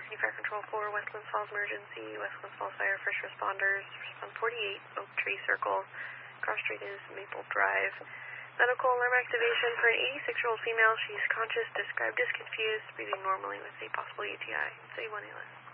Kearney Fire Control 4, West Glens Falls Emergency, West Glens Falls Fire First Responders, on 48 Oak Tree Circle. Cross street is Maple Drive. Medical alarm activation for an 86-year-old female. She's conscious, described as confused, breathing normally with a possible UTI. Say 1 ALS.